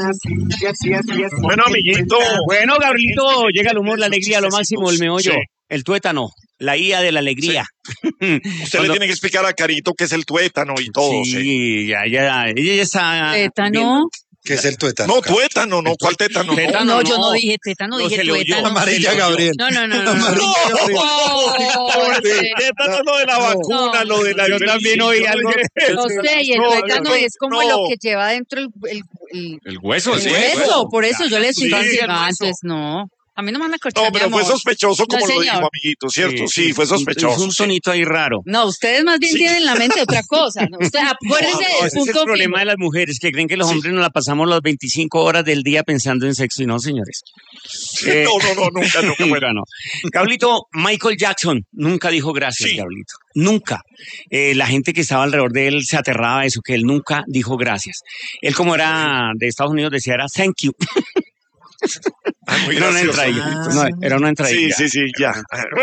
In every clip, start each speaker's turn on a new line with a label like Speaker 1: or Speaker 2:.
Speaker 1: Bueno, amiguito.
Speaker 2: Bueno, Gabrielito, llega el humor, la alegría, lo máximo, el meollo,
Speaker 1: Sí.
Speaker 2: el tuétano, la IA de la alegría.
Speaker 1: Usted le tiene que explicar a Carito qué es el tuétano y todo.
Speaker 2: Sí, ya, ella ya está.
Speaker 3: Tétano.
Speaker 4: ¿Qué es el tuétano?
Speaker 1: No, tuétano, no. ¿Cuál tétano?
Speaker 2: Tétano.
Speaker 3: No, yo no dije tétano,
Speaker 2: No,
Speaker 3: dije
Speaker 2: se le oyó.
Speaker 3: tuétano.
Speaker 4: Amarilla, Gabriel.
Speaker 3: No.
Speaker 4: Amarilla, Gabriel.
Speaker 1: Tétano es lo de la vacuna,
Speaker 3: No.
Speaker 1: lo de la...
Speaker 2: Yo también oí algo.
Speaker 3: No sé, y el tuétano es como lo que lleva dentro
Speaker 2: El hueso,
Speaker 3: el
Speaker 2: sí.
Speaker 3: hueso. Por eso yo le estoy
Speaker 1: Sí,
Speaker 3: diciendo
Speaker 1: el hueso.
Speaker 3: antes, no. A mí no me van a corchar,
Speaker 1: No, pero
Speaker 3: mi
Speaker 1: fue
Speaker 3: amor.
Speaker 1: sospechoso como
Speaker 3: No,
Speaker 1: lo dijo,
Speaker 3: señor.
Speaker 1: amiguito, ¿cierto? Sí, fue
Speaker 2: Es
Speaker 1: sospechoso.
Speaker 2: un tonito ahí raro.
Speaker 3: No, ustedes más bien
Speaker 1: Sí.
Speaker 3: tienen en la mente otra cosa. ¿No? Usted, acuérdense
Speaker 2: No,
Speaker 3: del
Speaker 2: ese es el
Speaker 3: punto
Speaker 2: problema de
Speaker 3: fijo.
Speaker 2: las mujeres, que creen que los hombres nos la pasamos las 25 horas del día pensando en sexo y no, señores.
Speaker 1: No, nunca.
Speaker 2: Nunca, no. Gablito, Michael Jackson nunca dijo gracias,
Speaker 1: Sí.
Speaker 2: Gablito. Nunca. La gente que estaba alrededor de él se aterraba de eso, que él nunca dijo gracias. Él, como era de Estados Unidos, decía era thank you.
Speaker 1: Muy
Speaker 2: Era una
Speaker 1: gracioso.
Speaker 2: entradilla. No, era una entradilla.
Speaker 1: Sí, ya.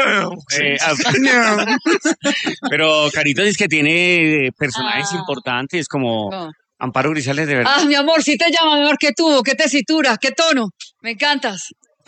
Speaker 2: Pero Carito dice que tiene personajes
Speaker 3: Ah.
Speaker 2: importantes como
Speaker 3: No.
Speaker 2: Amparo Grisales, de verdad.
Speaker 3: Ah, mi amor, si te llama, mi amor, ¿qué tuvo? ¿Qué tesitura? ¿Qué tono? Me encantas.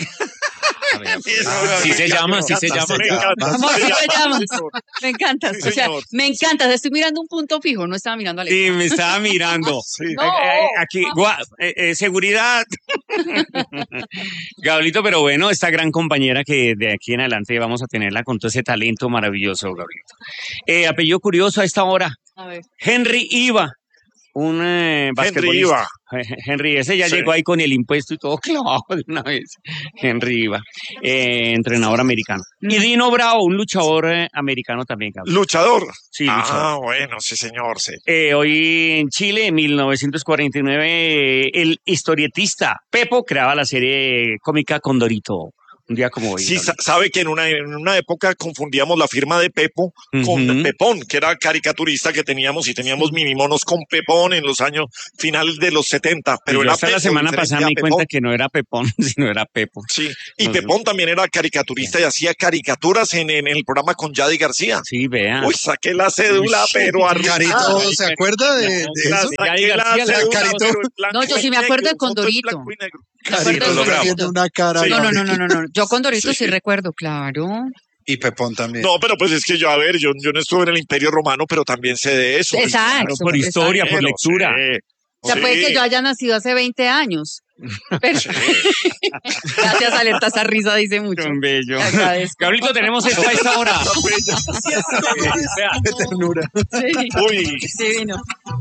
Speaker 2: Sí se llama.
Speaker 1: Me encanta.
Speaker 3: Amor, si te llamas. Me encantas.
Speaker 1: Sí,
Speaker 3: O sea,
Speaker 1: señor.
Speaker 3: me encantas. Estoy mirando un punto fijo, no estaba mirando a Alexa.
Speaker 2: Sí, me estaba mirando.
Speaker 1: Sí.
Speaker 3: No.
Speaker 2: Aquí, seguridad. Gablito, pero bueno, esta gran compañera que de aquí en adelante vamos a tenerla con todo ese talento maravilloso, Gablito. Apellido curioso a esta hora,
Speaker 3: A ver.
Speaker 2: Henry Iva, un basquetbolista.
Speaker 1: Iva.
Speaker 2: Henry, ese ya
Speaker 1: Sí.
Speaker 2: llegó ahí con el impuesto y todo clavado de una vez. Henry Iva, entrenador americano. Y Dino Bravo, un luchador americano también, Gablito.
Speaker 1: Luchador.
Speaker 2: Sí, luchador.
Speaker 1: Bueno, sí, señor, sí.
Speaker 2: Hoy en Chile, en 1949, el historietista Pepo creaba la serie cómica Condorito. Un día como hoy.
Speaker 1: Sí,
Speaker 2: Gabriel.
Speaker 1: sabe que en una época confundíamos la firma de Pepo con
Speaker 2: Ujú.
Speaker 1: Pepón, que era caricaturista que teníamos y teníamos minimonos con Pepón en los años finales de los 70. Pero
Speaker 2: Yo
Speaker 1: era
Speaker 2: hasta la
Speaker 1: Pepo,
Speaker 2: semana
Speaker 1: diferente
Speaker 2: pasada
Speaker 1: a
Speaker 2: me di
Speaker 1: Pepón.
Speaker 2: cuenta que no era Pepón, sino era Pepo.
Speaker 1: Sí, y
Speaker 2: No sé.
Speaker 1: Pepón también era caricaturista y hacía caricaturas en el programa con Yadi García.
Speaker 2: Sí, vea.
Speaker 1: Uy, saqué la cédula, pero arruinada.
Speaker 4: Carito, ¿se acuerda de
Speaker 1: La
Speaker 4: eso?
Speaker 1: saqué la
Speaker 2: García, la
Speaker 1: cédula,
Speaker 4: Carito.
Speaker 1: pero en blanco
Speaker 3: No, yo sí
Speaker 1: y
Speaker 3: me acuerdo de
Speaker 1: negro, foto en
Speaker 3: Condorito.
Speaker 1: blanco y negro.
Speaker 4: Carito
Speaker 3: Lo
Speaker 4: está
Speaker 1: logramos.
Speaker 4: haciendo una cara.
Speaker 1: Sí.
Speaker 3: No. Yo Condorito sí
Speaker 1: Sí.
Speaker 3: recuerdo, claro.
Speaker 4: Y Pepón también.
Speaker 1: No, pero pues es que yo, a ver, yo no estuve en el Imperio Romano, pero también sé de eso.
Speaker 3: Exacto.
Speaker 2: Claro, por historia, por
Speaker 1: Pero
Speaker 2: lectura.
Speaker 1: sí,
Speaker 3: O sea, puede que yo haya nacido hace 20 años. Pero gracias, Alerta, esa risa dice mucho.
Speaker 2: Tan bello.
Speaker 3: Te agradezco.
Speaker 2: Gablito, tenemos esto a esta hora. Vea,
Speaker 4: Qué ternura.
Speaker 3: Sí,
Speaker 1: Uy,
Speaker 3: divino.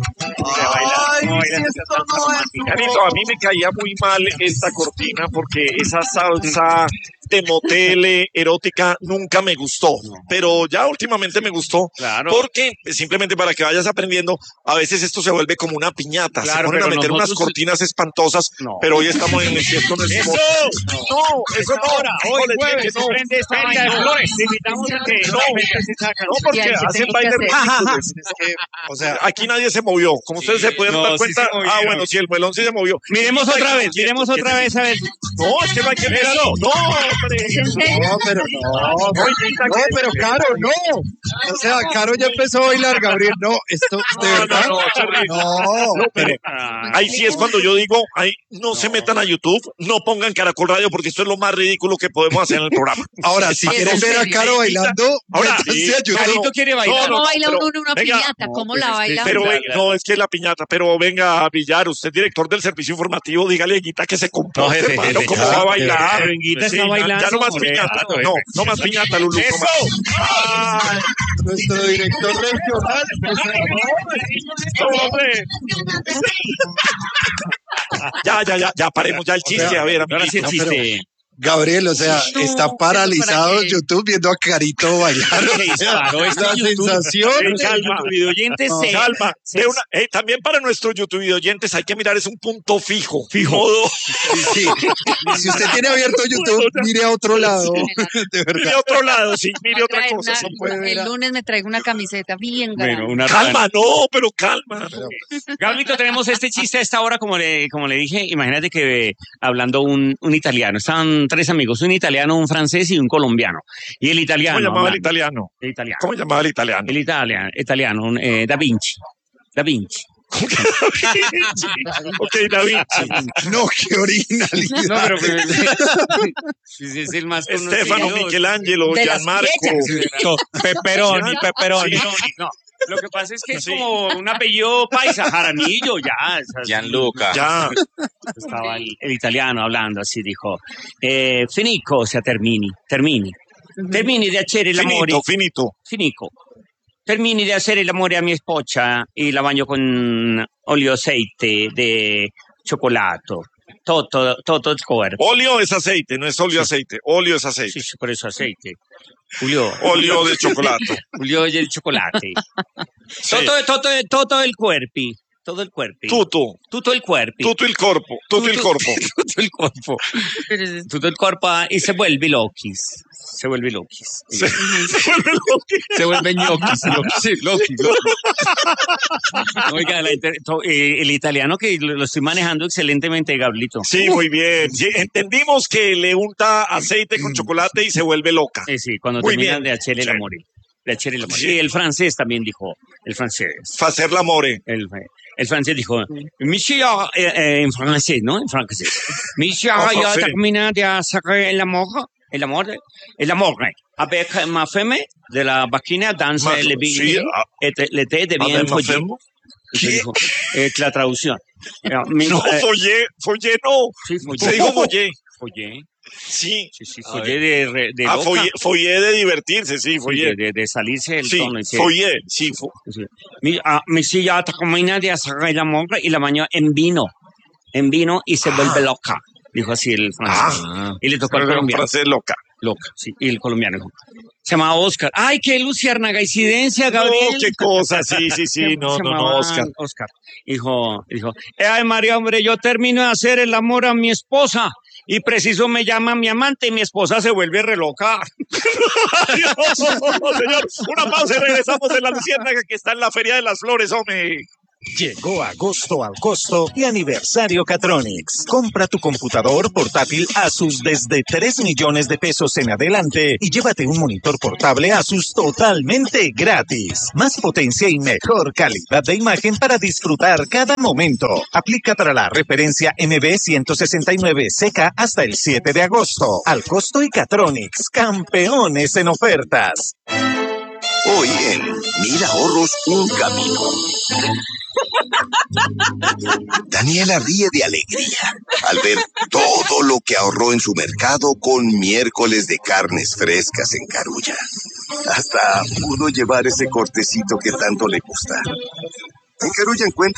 Speaker 1: Carito, a mí me caía muy mal esta cortina porque esa salsa de motel erótica nunca me gustó, pero ya últimamente me gustó.
Speaker 2: Claro.
Speaker 1: Porque simplemente para que vayas aprendiendo, a veces esto se vuelve como una piñata, se
Speaker 2: Claro,
Speaker 1: ponen a
Speaker 2: pero
Speaker 1: meter unas
Speaker 2: nosotros-
Speaker 1: cortinas espantosas,
Speaker 2: No.
Speaker 1: pero hoy estamos en el esto no es
Speaker 2: ¡Eso!
Speaker 1: No, eso no.
Speaker 2: Ahora, hoy
Speaker 1: No,
Speaker 2: jueves,
Speaker 1: no.
Speaker 2: se prende esta vaina de flores. Te invitamos a que
Speaker 1: No.
Speaker 2: la gente se saca.
Speaker 1: No, porque
Speaker 3: Sí, ahí sí
Speaker 1: hacen
Speaker 3: tengo que
Speaker 1: bailes
Speaker 3: hacer.
Speaker 1: ridículos.
Speaker 4: Es que, o sea,
Speaker 1: Aquí nadie se movió. Como ustedes se pueden
Speaker 2: no,
Speaker 1: dar
Speaker 2: sí
Speaker 1: cuenta.
Speaker 2: se movieron.
Speaker 1: Bueno, sí, el melón sí se movió.
Speaker 2: Miremos otra vez, miremos otra vez, a ver.
Speaker 1: No, es que no hay que mirarlo. No, hombre.
Speaker 4: no, pero no, pero Caro, no. O sea, Caro ya empezó a bailar, Gabriel. No, esto, de verdad. No, pero
Speaker 1: Ahí sí es cuando yo digo, ahí no se metan a YouTube, no pongan Caracol Radio porque esto es lo más ridículo que podemos hacer en el programa.
Speaker 4: ahora, si
Speaker 3: Sí,
Speaker 4: quieren
Speaker 3: en
Speaker 4: ver a
Speaker 3: serio.
Speaker 4: Caro bailando,
Speaker 1: Ahora,
Speaker 4: métanse a YouTube.
Speaker 2: Carito quiere bailar.
Speaker 3: ¿Cómo baila
Speaker 1: pero,
Speaker 3: uno en una
Speaker 1: venga,
Speaker 3: piñata? ¿Cómo
Speaker 2: pues
Speaker 3: la
Speaker 2: es que-
Speaker 3: baila?
Speaker 1: Pero
Speaker 2: La-
Speaker 1: no, es que la piñata, pero venga, Villar, usted director del servicio informativo, dígale a Guita que se compró.
Speaker 2: No, jefe,
Speaker 1: hermano,
Speaker 2: jefe,
Speaker 1: ¿cómo
Speaker 4: ya,
Speaker 1: va a
Speaker 4: jefe.
Speaker 1: bailar?
Speaker 2: Pero Guita está bailando,
Speaker 1: Ya no más
Speaker 2: hombre,
Speaker 1: piñata,
Speaker 2: claro,
Speaker 1: no,
Speaker 2: jefe.
Speaker 1: no más piñata, Lulu. no más. Ay,
Speaker 4: Nuestro director regional.
Speaker 1: no, hombre. Ya, paremos ya el chiste, a ver,
Speaker 2: Ahora sí el
Speaker 1: amiguito.
Speaker 2: chiste.
Speaker 4: Gabriel, o sea,
Speaker 3: No,
Speaker 4: está
Speaker 3: ¿pero
Speaker 4: paralizado
Speaker 3: para qué?
Speaker 4: YouTube viendo a Carito bailar.
Speaker 2: Se disparó este
Speaker 4: La
Speaker 2: YouTube.
Speaker 4: sensación.
Speaker 1: Calma.
Speaker 2: Videoyentes se...
Speaker 1: Calma,
Speaker 2: se-
Speaker 1: también para nuestros YouTube oyentes hay que mirar es un punto fijo.
Speaker 4: Sí. Si usted tiene abierto YouTube, mire a otro lado. De
Speaker 1: Mire
Speaker 4: verdad.
Speaker 1: a otro lado, sí, mire otra
Speaker 3: Traer
Speaker 1: cosa.
Speaker 3: una-
Speaker 1: sí, puede ver.
Speaker 3: el lunes me traigo una camiseta bien grande.
Speaker 2: Bueno, una
Speaker 1: Calma, no, pero calma.
Speaker 2: Gablito, tenemos este chiste a esta hora, como le dije. Imagínate que hablando un italiano, estaban tres amigos, un italiano, un francés y un colombiano. Y el italiano.
Speaker 1: ¿Cómo llamaba el
Speaker 2: hablando-
Speaker 1: italiano?
Speaker 2: El italiano.
Speaker 1: ¿Cómo llamaba el italiano?
Speaker 2: El italiano, Da Vinci. Da Vinci.
Speaker 1: Ok, David.
Speaker 4: No, qué originalidad.
Speaker 2: No, pero sí, es el más
Speaker 1: Estefano,
Speaker 2: conocido.
Speaker 1: Michelangelo,
Speaker 3: De las
Speaker 1: Gianmarco.
Speaker 4: Pepperoni.
Speaker 2: No, lo que pasa es que es como un apellido paisa, Jaramillo, ya.
Speaker 5: Gianluca.
Speaker 1: Ya.
Speaker 2: Estaba el italiano hablando así, dijo, finico, o sea, termini di hacer l'amore,
Speaker 1: Finito.
Speaker 2: termini di hacer l'amore a mia esposa y la baño con olio aceite de cioccolato, todo el cuerpo.
Speaker 1: Óleo es aceite, no es óleo aceite. Óleo es aceite.
Speaker 2: Sí, por eso aceite. Julio.
Speaker 1: Óleo de chocolate.
Speaker 2: Julio y el chocolate.
Speaker 1: Sí.
Speaker 2: Todo el cuerpo. Todo el cuerpo.
Speaker 1: Tutto
Speaker 2: el cuerpo.
Speaker 1: Tutto il corpo. Tutto il corpo.
Speaker 2: Tutto il corpo. Tutto il corpo y se vuelve loquis. Se vuelve loquis.
Speaker 1: Se vuelve loco.
Speaker 2: Se vuelve ñoquis. Loquis. Oiga, el italiano que lo estoy manejando excelentemente, Gablito.
Speaker 1: Sí, muy bien. Sí, entendimos que le unta aceite con chocolate y se vuelve loca.
Speaker 2: Sí, cuando
Speaker 1: Muy
Speaker 2: terminan
Speaker 1: bien.
Speaker 2: de hacer el
Speaker 1: Sí.
Speaker 2: amor. De hacer el amor.
Speaker 1: Sí.
Speaker 2: Y el francés también dijo, el francés.
Speaker 1: Facer l'amore.
Speaker 2: El francés dijo, Monsieur, en francés, ¿no? En francés. Monsieur,
Speaker 1: En
Speaker 2: ya
Speaker 1: francés.
Speaker 2: terminé de hacer el amor, avec ma femme de la vagina dans le
Speaker 1: Sí,
Speaker 2: billet, le té de bien
Speaker 1: Avec ma
Speaker 2: follé.
Speaker 1: femme.
Speaker 2: Entonces dijo, la traducción.
Speaker 1: No, follé no.
Speaker 2: Sí, follé.
Speaker 1: Se dijo follé.
Speaker 2: Follé.
Speaker 1: Sí.
Speaker 2: Sí, follé de loca.
Speaker 1: Follé de divertirse, sí,
Speaker 2: Sí,
Speaker 1: follé.
Speaker 2: de salirse del
Speaker 1: Sí,
Speaker 2: tono. Y se-
Speaker 1: follé, sí.
Speaker 2: Sí. Mi silla termina de hacer el amor y la bañó en vino y se vuelve loca, dijo así el francés. Y le tocó al colombiano,
Speaker 1: Francés loca.
Speaker 2: loca, sí, y el colombiano dijo, se llama Oscar. ¡Ay, qué luciérnaga incidencia, Gabriel!
Speaker 1: No, qué cosa, sí. No,
Speaker 2: Se llamaba
Speaker 1: Oscar.
Speaker 2: Dijo, ay, María, hombre, yo termino de hacer el amor a mi esposa y preciso me llama mi amante y mi esposa se vuelve re loca.
Speaker 1: Adiós, señor. Una pausa y regresamos en la Luciérnaga que está en la Feria de las Flores, hombre.
Speaker 6: Llegó agosto al costo y aniversario Catronics. Compra tu computador portátil Asus desde 3 millones de pesos en adelante y llévate un monitor portable Asus totalmente gratis. Más potencia y mejor calidad de imagen para disfrutar cada momento. Aplica para la referencia MB169CK hasta el 7 de agosto. Al costo y Catronics, campeones en ofertas.
Speaker 7: Hoy en Mil Ahorros, un camino. Daniela ríe de alegría al ver todo lo que ahorró en su mercado con miércoles de carnes frescas en Carulla. Hasta pudo llevar ese cortecito que tanto le gusta. En Carulla encuentra